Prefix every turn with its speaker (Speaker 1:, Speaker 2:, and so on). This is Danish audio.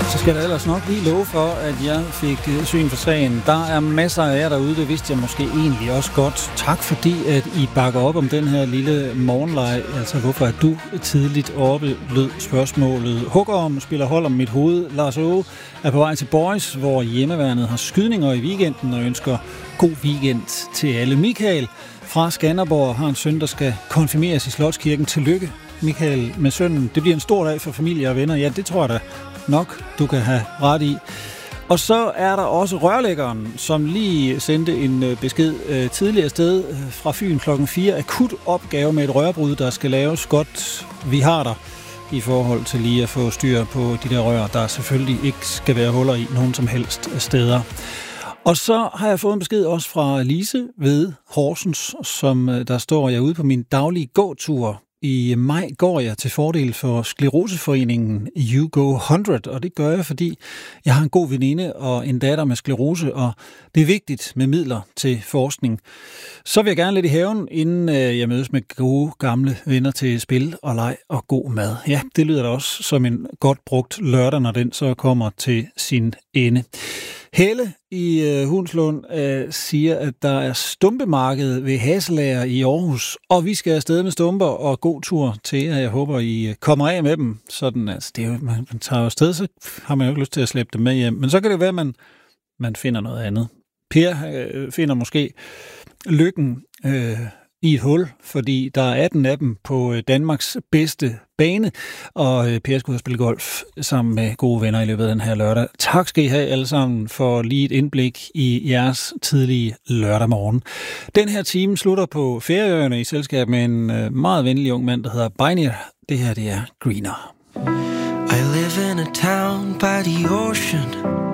Speaker 1: Så skal der ellers nok lige love for, at jeg fik syn for sagen. Der er masser af jer derude, det vidste jeg måske egentlig også godt. Tak fordi, at I bakker op om den her lille morgenleg. Altså, hvorfor er du tidligt oppe, lød spørgsmålet. Hugorm spiller hold om mit hoved. Lars Åge er på vej til Boys, hvor hjemmeværnet har skydninger i weekenden og ønsker god weekend til alle. Michael fra Skanderborg har en søn, der skal konfirmeres i Slotskirken. Tillykke, Michael, med sønnen. Det bliver en stor dag for familie og venner. Ja, det tror jeg da nok, du kan have ret i. Og så er der også rørlæggeren, som lige sendte en besked tidligere sted fra Fyn klokken 4. Akut opgave med et rørbrud, der skal laves. Godt, vi har der i forhold til lige at få styr på de der rør, der selvfølgelig ikke skal være huller i nogen som helst steder. Og så har jeg fået en besked også fra Lise ved Horsens, som der står, jeg er ude på min daglige gåtur. I maj går jeg til fordel for Skleroseforeningen You Go 100, og det gør jeg, fordi jeg har en god veninde og en datter med sklerose, og det er vigtigt med midler til forskning. Så vil jeg gerne lidt i haven, inden jeg mødes med gode gamle venner til spil og leg og god mad. Ja, det lyder da også som en godt brugt lørdag, når den så kommer til sin ende. Helle i Hundslund siger, at der er stumpemarked ved Haselager i Aarhus, og vi skal afsted med stumper og god tur til jer. Jeg håber, I kommer af med dem. Sådan, altså, det er jo, man tager afsted, så har man jo ikke lyst til at slæbe dem med hjem. Men så kan det være, at man finder noget andet. Per finder måske lykken i et hul, fordi der er 18 af dem på Danmarks bedste bane, og Per skal ud og spille golf sammen med gode venner i løbet af den her lørdag. Tak skal I have alle sammen for lige et indblik i jeres tidlige lørdag morgen. Den her time slutter på Færøerne i selskab med en meget venlig ung mand, der hedder Beinir. Det her, det er Greener.
Speaker 2: I live in a town by the ocean.